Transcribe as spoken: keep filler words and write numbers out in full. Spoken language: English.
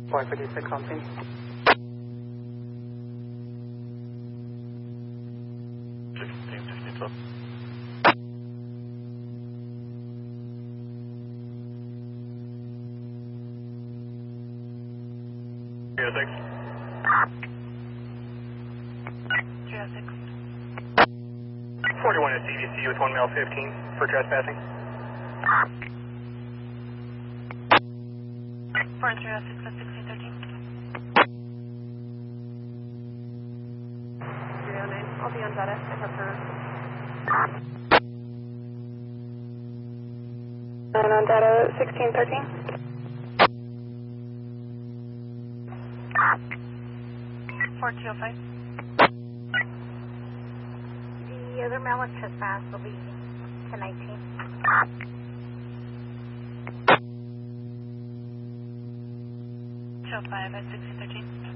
four fifty-six something. sixteen, sixteen, twelve. three oh six. three oh six. forty-one is C D C with one male fifteen for trespassing. four three oh six at sixteen thirteen. three oh nine. I'll be on data. I have her. And on data sixteen thirteen. four two oh five. The other male with trespass will be ten nineteen. two oh five at sixteen thirteen.